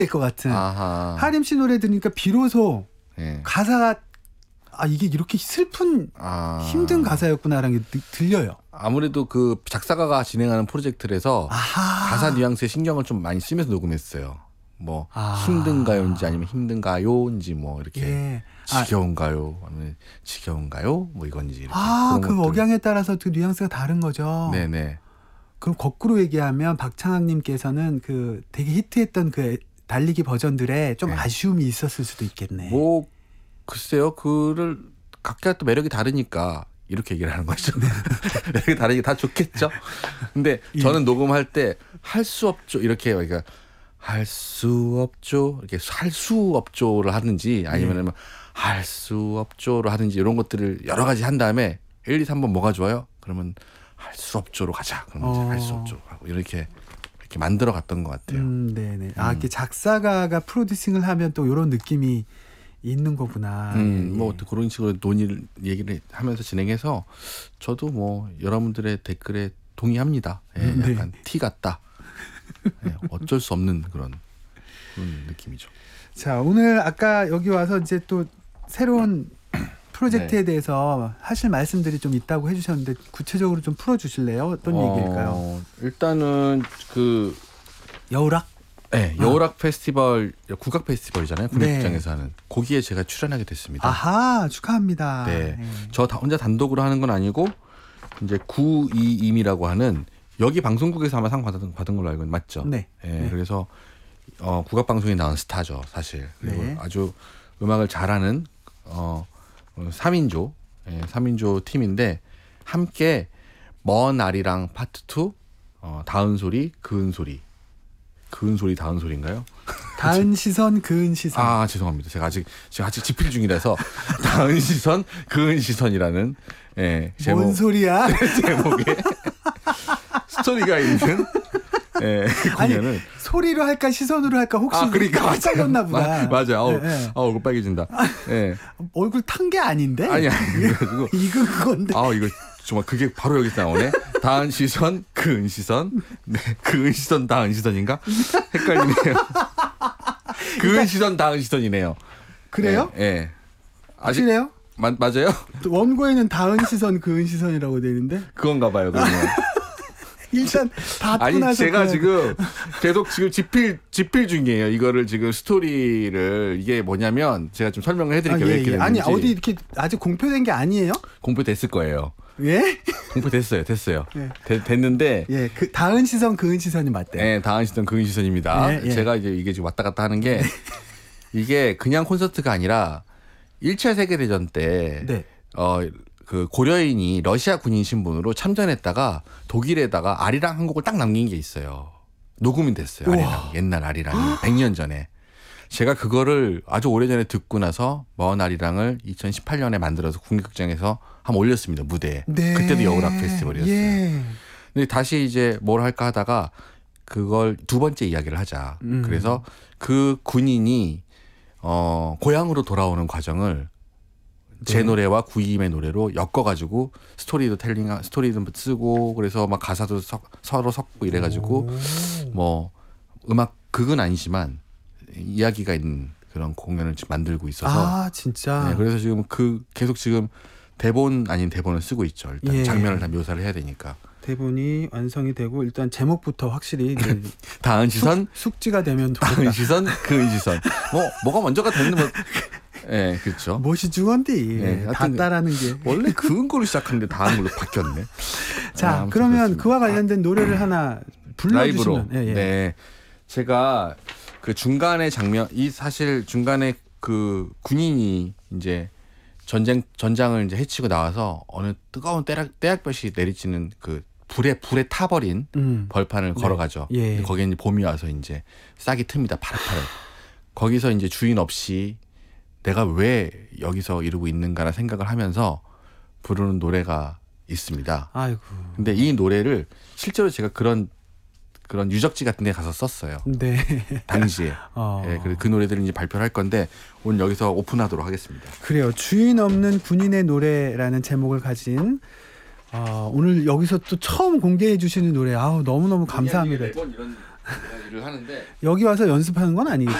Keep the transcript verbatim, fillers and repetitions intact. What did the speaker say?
될 것 같은 아하. 하림 씨 노래 들으니까 비로소 예. 가사가 아 이게 이렇게 슬픈 아. 힘든 가사였구나라는 게 느- 들려요. 아무래도 그 작사가가 진행하는 프로젝트라서 아하. 가사 뉘앙스에 신경을 좀 많이 쓰면서 녹음했어요. 뭐 아. 힘든가요인지 아니면 힘든가요인지 뭐 이렇게 예. 아, 지겨운가요? 아니면 지겨운가요? 뭐 이건지 이렇게. 아, 그런 그 것들. 억양에 따라서 그 뉘앙스가 다른 거죠. 네네. 그럼 거꾸로 얘기하면 박창학님께서는 그 되게 히트했던 그 달리기 버전들에 좀 네. 아쉬움이 있었을 수도 있겠네. 뭐 글쎄요, 그를 각자 또 매력이 다르니까 이렇게 얘기를 하는 거죠. 매력이 다르니까 다 좋겠죠. 근데 예. 저는 녹음할 때 할 수 없죠 이렇게 그러니까 할 수 없죠 이렇게 할 수 없죠를 하든지 아니면은 예. 할 수 없죠를 하든지 이런 것들을 여러 가지 한 다음에 일, 이, 삼 번 뭐가 좋아요? 그러면 할 수 없죠로 가자. 그러면 이제 어. 할 수 없죠 하고 이렇게 이렇게 만들어 갔던 것 같아요. 음, 네네. 아, 음. 이렇게 작사가가 프로듀싱을 하면 또 이런 느낌이 있는 거구나. 음, 예, 뭐 예. 또 그런 식으로 논의를 얘기를 하면서 진행해서 저도 뭐 여러분들의 댓글에 동의합니다. 예, 음, 네. 약간 티 같다. 예, 어쩔 수 없는 그런 그런 느낌이죠. 자, 오늘 아까 여기 와서 이제 또 새로운 프로젝트에 네. 대해서 하실 말씀들이 좀 있다고 해주셨는데 구체적으로 좀 풀어주실래요? 어떤 어, 얘기일까요? 일단은 그 여우락? 네, 여우락 페스티벌 국악 페스티벌이잖아요. 네. 국립극장에서 하는 거기에 제가 출연하게 됐습니다. 아하, 축하합니다. 네, 예. 저 다- 혼자 단독으로 하는 건 아니고 이제 구이임이라고 하는 여기 방송국에서 아마 상 받은, 받은 걸로 알고 있는 맞죠? 네. 예, 네. 그래서 어, 국악 방송에 나온 스타죠, 사실. 그리고 네. 아주 음악을 잘하는 어, 어, 삼 인조, 예, 삼 인조 팀인데 함께 먼 아리랑 파트 투, 어, 다은 소리, 그은 소리, 그은 소리, 다은 소리인가요? 다은 시선, 그은 시선. 아 죄송합니다. 제가 아직 제가 아직 집필 중이라서 다은 시선, 그은 시선이라는 예, 제목 뭔 소리야? 제목에 스토리가 있는 예, 아니, 공연을 소리로 할까 시선으로 할까 혹시 아 그러니까 헷갈렸나 보다. 마- 맞아요. 아우, 예, 예. 아우 얼굴 빨개진다. 예. 얼굴 탄 게 아닌데? 아니 아니 그래가지고 이거 그건데. 아 이거 정말 그게 바로 여기서 나오네. 다은 시선, 그은 시선, 네, 그은 시선, 다은 시선인가? 헷갈리네요. 그은 시선, 다은 시선이네요. 그래요? 예. 예. 아직 확실해요? 마, 맞아요? 원고에는 다은 시선, 그은 시선이라고 돼 있는데 그건가 봐요. 그러면. 일단 받고 아니 나서 제가 그거- 지금 계속 지금 집필 집필 중이에요. 이거를 지금 스토리를 이게 뭐냐면 제가 좀 설명을 아, 해드릴게요. 왜 예, 이렇게 예. 아니 됐는지. 어디 이렇게 아직 공표된 게 아니에요? 공표됐을 거예요. 예? 공표됐어요. 됐어요. 예. 되- 됐는데 예, 그 다은 시선, 그은 시선이 맞대요. 네, 다은 시선 그은 시선입니다. 예, 예. 제가 이제 이게 지금 왔다 갔다 하는 게 이게 그냥 콘서트가 아니라 일 차 세계대전 때 네. 어, 그 고려인이 러시아 군인 신분으로 참전했다가 독일에다가 아리랑 한 곡을 딱 남긴 게 있어요. 녹음이 됐어요. 우와. 아리랑. 옛날 아리랑이 백 년 전에. 제가 그거를 아주 오래전에 듣고 나서 먼 아리랑을 이천십팔 년에 만들어서 국립극장에서 한번 올렸습니다. 무대에. 네. 그때도 여우락 페스티벌이었어요. 예. 근데 다시 이제 뭘 할까 하다가 그걸 두 번째 이야기를 하자. 음. 그래서 그 군인이 어, 고향으로 돌아오는 과정을 제 네. 노래와 구이임의 노래로 엮어가지고 스토리도 텔링, 스토리도 쓰고 그래서 막 가사도 서, 서로 섞고 이래가지고 오. 뭐 음악 극은 아니지만 이야기가 있는 그런 공연을 지금 만들고 있어서 아, 진짜. 네, 그래서 지금 그 계속 지금 대본 아닌 대본을 쓰고 있죠. 일단 예. 장면을 다 묘사를 해야 되니까. 대본이 완성이 되고 일단 제목부터 확실히 이제 다은 시선, 숙지가 되면 다은 좋겠다. 시선, 그은 시선. 뭐 뭐가 먼저가 되는 뭐, 예, 그렇죠. 무엇이 중요한디 네, 다 하여튼 따라는 게. 원래 그은 걸로 시작하는데 다은 걸로 바뀌었네. 자, 아, 아무튼 그러면 그렇습니다. 그와 관련된 노래를 하나 라이브로. 불러주시면. 예, 예. 네, 제가 그 중간에 장면, 이 사실 중간에 그 군인이 이제 전쟁 전장을 이제 해치고 나와서 어느 뜨거운 떼약, 떼약볕이 내리치는 그 불에 불에 타버린 음. 벌판을 네. 걸어가죠. 예. 근데 거기에 이제 봄이 와서 이제 싹이 틉니다. 파릇파릇. 거기서 이제 주인 없이 내가 왜 여기서 이러고 있는가라는 생각을 하면서 부르는 노래가 있습니다. 아이고. 근데 이 노래를 실제로 제가 그런 그런 유적지 같은 데 가서 썼어요. 네. 당시에. 어. 예, 그, 그 노래들을 이제 발표를 할 건데 오늘 여기서 오픈하도록 하겠습니다. 그래요. 주인 없는 군인의 노래라는 제목을 가진 어, 오늘 여기서 또 처음 공개해 주시는 노래. 아우 너무너무 감사합니다. 매번 이런 일을 하는데 여기 와서 연습하는 건 아니겠죠?